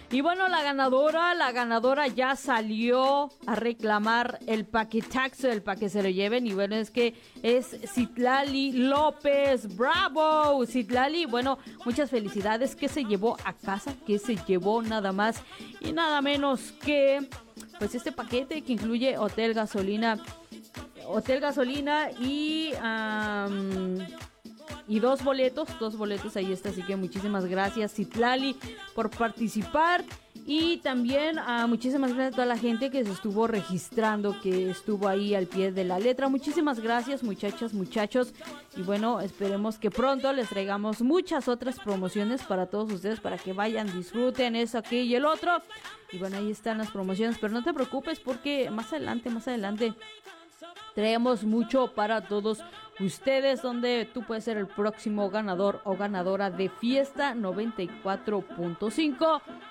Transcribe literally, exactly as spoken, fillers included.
Y bueno, la ganadora, la ganadora ya salió a reclamar el paquetaxo, el para que se lo lleven. Y bueno, es que es Citlali López. ¡Bravo, Citlali! Bueno, muchas felicidades. Que se llevó a casa, que se llevó nada más y nada menos que pues este paquete que incluye hotel, gasolina, hotel, gasolina y um, y dos boletos, dos boletos, ahí está. Así que muchísimas gracias, Citlali, por participar. Y también uh, muchísimas gracias a toda la gente que se estuvo registrando, que estuvo ahí al pie de la letra. Muchísimas gracias, muchachas, muchachos. Y bueno, esperemos que pronto les traigamos muchas otras promociones para todos ustedes, para que vayan, disfruten eso, aquí y el otro. Y bueno, ahí están las promociones, pero no te preocupes porque más adelante, más adelante traemos mucho para todos ustedes, donde tú puedes ser el próximo ganador o ganadora de Fiesta noventa y cuatro punto cinco.